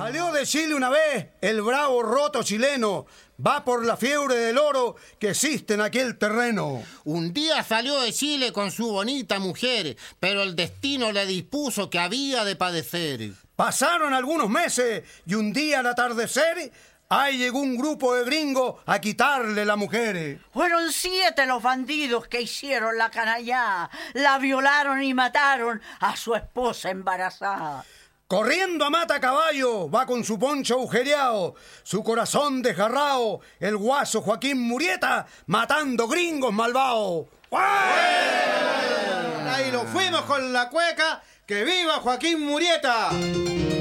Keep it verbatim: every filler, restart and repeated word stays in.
Salió de Chile una vez el bravo roto chileno. Va por la fiebre del oro que existe en aquel terreno. Un día salió de Chile con su bonita mujer, pero el destino le dispuso que había de padecer. Pasaron algunos meses y un día al atardecer, ahí llegó un grupo de gringos a quitarle la mujer. Fueron siete los bandidos que hicieron la canallá. La violaron y mataron a su esposa embarazada. Corriendo a mata caballo, va con su poncho agujereado, su corazón desgarrado, el guaso Joaquín Murieta, matando gringos malvados. Ahí lo fuimos con la cueca, ¡que viva Joaquín Murieta!